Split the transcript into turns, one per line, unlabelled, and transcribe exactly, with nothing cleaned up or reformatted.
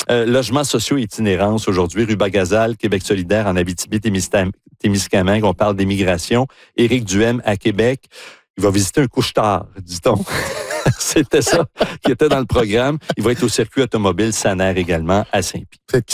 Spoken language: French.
Euh, logements sociaux et itinérance aujourd'hui. Ruba Gazal, Québec solidaire en Abitibi-Témiscamingue. On parle d'immigration. Éric Duhem à Québec. Il va visiter un couche-tard, dit-on. C'était ça qui était dans le programme. Il va être au circuit automobile Sanair également à Saint-Pie.